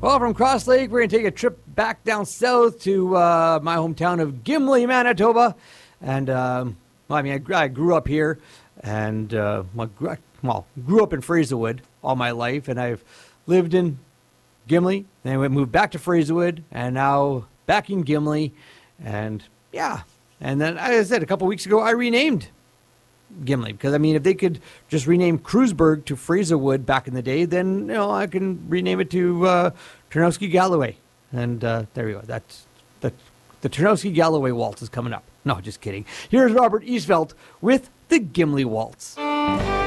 Well, from Cross Lake, we're going to take a trip back down south to my hometown of Gimli, Manitoba. And, I grew up here and, grew up in Fraserwood all my life. And I've lived in Gimli. Then we moved back to Fraserwood and now back in Gimli. And, yeah. And then, as I said, a couple weeks ago, I renamed Gimli, because if they could just rename Kreuzberg to Fraserwood back in the day, then I can rename it to Tarnowski Galloway, and there we go. That's the Tarnowski Galloway waltz is coming up. No, just kidding. Here's Robert Eastfeldt with the Gimli Waltz.